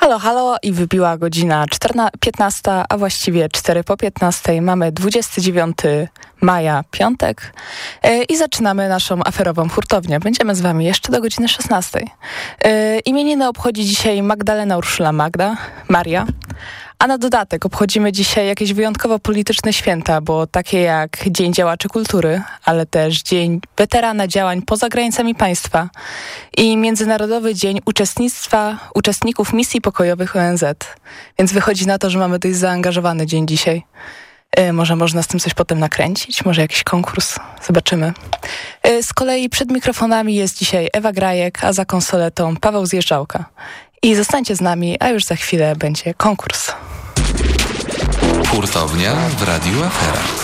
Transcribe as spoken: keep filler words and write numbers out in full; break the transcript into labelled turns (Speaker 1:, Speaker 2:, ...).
Speaker 1: Halo, halo i wybiła godzina piętnasta, a właściwie cztery po piętnastej. Mamy dwudziestego dziewiątego maja, piątek yy, i zaczynamy naszą aferową hurtownię. Będziemy z wami jeszcze do godziny szesnastej. Yy, imieniny obchodzi dzisiaj Magdalena Urszula Magda, Maria. A na dodatek obchodzimy dzisiaj jakieś wyjątkowo polityczne święta, bo takie jak Dzień Działaczy Kultury, ale też Dzień Weterana Działań poza granicami państwa i Międzynarodowy Dzień Uczestnictwa Uczestników Misji Pokojowych O N Z. Więc wychodzi na to, że mamy dość zaangażowany dzień dzisiaj. Yy, może można z tym coś potem nakręcić, może jakiś konkurs, zobaczymy. Yy, z kolei przed mikrofonami jest dzisiaj Ewa Grajek, a za konsoletą Paweł Zjeżdżałka. I zostańcie z nami, a już za chwilę będzie konkurs.
Speaker 2: Hurtownia w Radiu Afera.